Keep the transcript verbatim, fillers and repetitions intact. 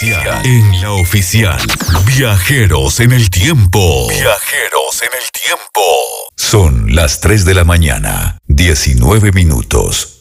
oficial. En la oficial. Viajeros en el tiempo. Viajeros en el tiempo. Son las tres de la mañana, diecinueve minutos.